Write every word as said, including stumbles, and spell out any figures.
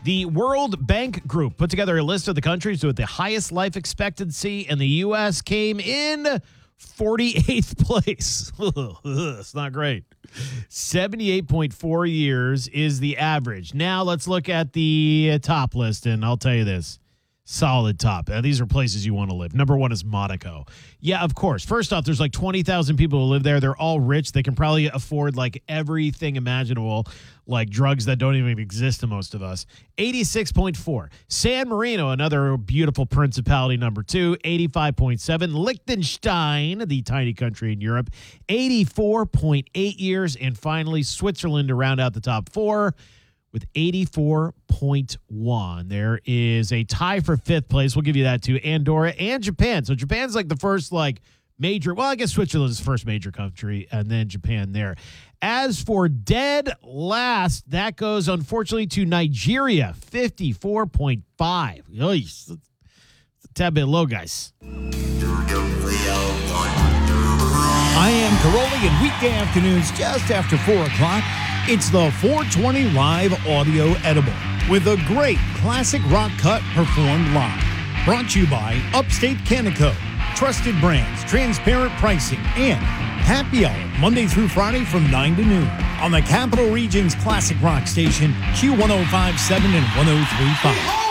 The World Bank Group put together a list of the countries with the highest life expectancy, and the U S came in forty-eighth place. It's not great. seventy-eight point four years is the average. Now let's look at the top list, and I'll tell you this. Solid top. Uh, these are places you want to live. Number one is Monaco. Yeah, of course. First off, there's like twenty thousand people who live there. They're all rich. They can probably afford like everything imaginable, like drugs that don't even exist to most of us. eighty-six point four. San Marino, another beautiful principality, number two, eighty-five point seven. Liechtenstein, the tiny country in Europe, eighty-four point eight years. And finally, Switzerland to round out the top four with eighty-four point one. There is a tie for fifth place. We'll give you that too. Andorra and Japan. So Japan's like the first like major, well, I guess Switzerland's the first major country, and then Japan there. As for dead last, that goes unfortunately to Nigeria, fifty-four point five. It's a tad bit low, guys. I am Caroli, and weekday afternoons just after four o'clock, it's the four twenty Live Audio Edible with a great classic rock cut performed live. Brought to you by Upstate Canico, trusted brands, transparent pricing, and happy hour Monday through Friday from nine to noon on the Capital Region's classic rock station, Q one oh five point seven and one oh three point five.